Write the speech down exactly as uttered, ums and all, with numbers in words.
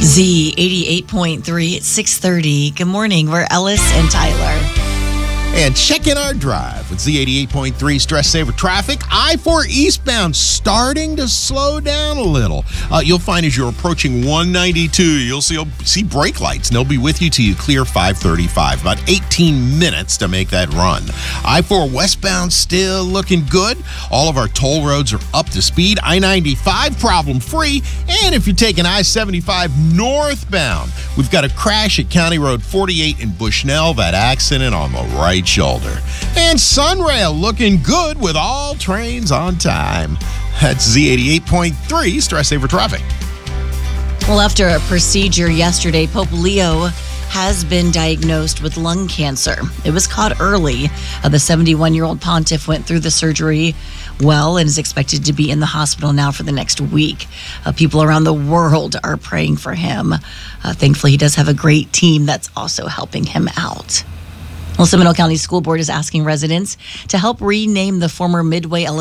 Z eighty-eight point three at six thirty. Good morning. We're Ellis and Tyler. And check in our drive with Z eighty-eight point three Stress Saver Traffic. I four eastbound starting to slow down a little. Uh, you'll find as you're approaching one ninety-two, you'll see, see brake lights, and they'll be with you till you clear five thirty-five. About eighteen minutes to make that run. I four westbound still looking good. All of our toll roads are up to speed. I ninety-five problem-free. And if you're taking I seventy-five northbound, we've got a crash at County Road forty-eight in Bushnell. That accident on the right shoulder. And Sunrail looking good with all trains on time. That's Z eighty-eight point three Stress Saver Traffic. Well, after a procedure yesterday, Pope Leo has been diagnosed with lung cancer. It was caught early. Uh, the seventy-one-year-old pontiff went through the surgery well and is expected to be in the hospital now for the next week. Uh, people around the world are praying for him. Uh, thankfully, he does have a great team that's also helping him out. Well, Seminole County School Board is asking residents to help rename the former Midway Elementary